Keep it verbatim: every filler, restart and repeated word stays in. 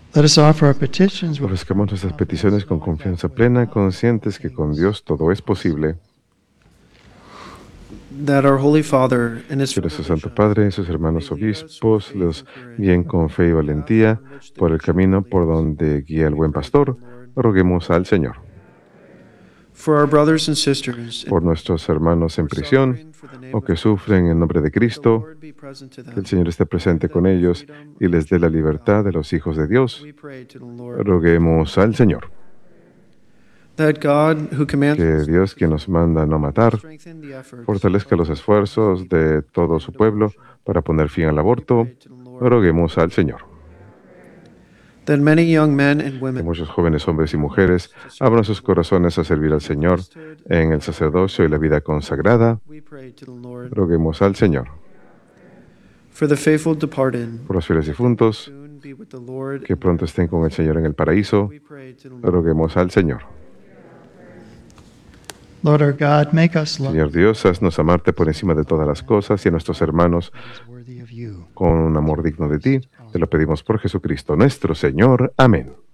Let us offer our petitions with Ofrezcamos nuestras peticiones con confianza plena, conscientes que con Dios todo es posible. That our Holy Father and His Que nuestro Santo Padre y sus hermanos obispos los guíen con fe y valentía por el camino por donde guía el buen pastor. Roguemos al Señor. For our brothers and sisters, Por nuestros hermanos en prisión o que sufren en nombre de Cristo, que el Señor esté presente con ellos y les dé la libertad de los hijos de Dios. Roguemos al Señor. Que Dios, quien nos manda a no matar, fortalezca los esfuerzos de todo su pueblo para poner fin al aborto. Roguemos al Señor. Que muchos jóvenes hombres y mujeres abran sus corazones a servir al Señor en el sacerdocio y la vida consagrada. Roguemos al Señor. Por los fieles difuntos, que pronto estén con el Señor en el paraíso. Roguemos al Señor. Lord our God, make us love Señor Dios, haznos amarte por encima de todas las cosas y a nuestros hermanos worthy of you. con un amor digno de ti. Te lo pedimos por Jesucristo nuestro Señor. Amén.